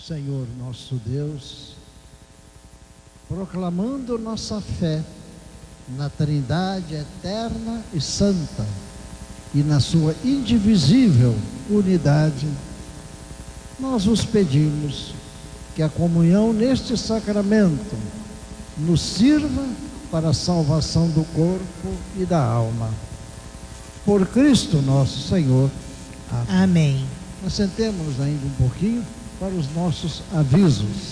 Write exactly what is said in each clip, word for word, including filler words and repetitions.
Senhor nosso Deus, proclamando nossa fé na Trindade eterna e santa e na sua indivisível unidade, nós vos pedimos que a comunhão neste sacramento nos sirva para a salvação do corpo e da alma. Por Cristo nosso Senhor. Amém. Amém. Nós sentemos ainda um pouquinho para os nossos avisos.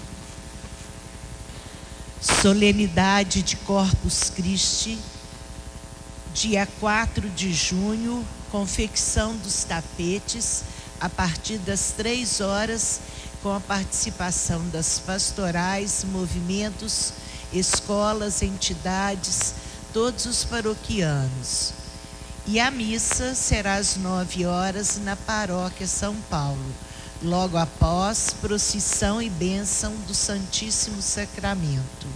Solenidade de Corpus Christi, dia quatro de junho, confecção dos tapetes, a partir das três horas, com a participação das pastorais, movimentos, escolas, entidades, todos os paroquianos. E a missa será às nove horas na paróquia São Paulo, logo após procissão e bênção do Santíssimo Sacramento.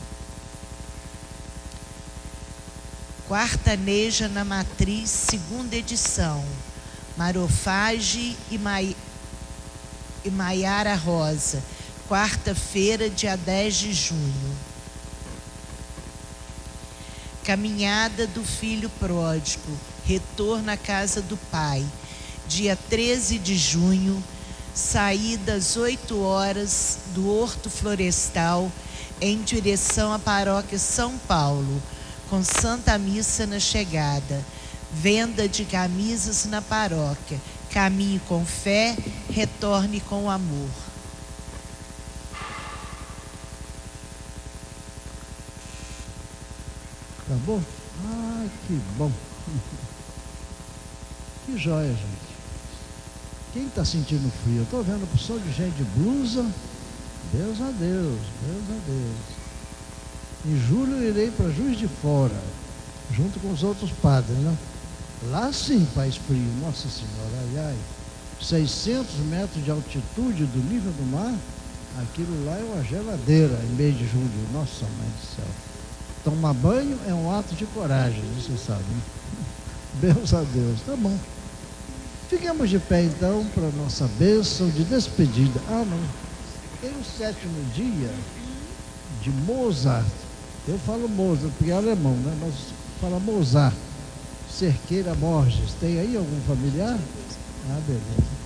Quartaneja na Matriz, segunda edição. Marofage e, Mai... e Maiara Rosa, quarta-feira, dia dez de junho. Caminhada do Filho Pródigo, retorno à casa do Pai, dia treze de junho, saída às oito horas do Horto Florestal, em direção à paróquia São Paulo, com Santa Missa na chegada, venda de camisas na paróquia, caminhe com fé, retorne com amor. Acabou? Ai, que bom. Que joia, gente. Quem está sentindo frio? Eu estou vendo a pessoa de gente de blusa. Deus a Deus, Deus a Deus. Em julho eu irei para Juiz de Fora, junto com os outros padres, né? Lá sim faz frio, nossa senhora, ai, ai. seiscentos metros de altitude do nível do mar, aquilo lá é uma geladeira em mês de julho, nossa mãe do céu. Tomar banho é um ato de coragem, você sabe, né? Deus a Deus, tá bom. Fiquemos de pé então para a nossa bênção de despedida. Ah, não, tem o sétimo dia de Mozart. Eu falo Mozart porque é alemão, né? Mas fala Mozart. Cerqueira Borges. Tem aí algum familiar? Ah, beleza.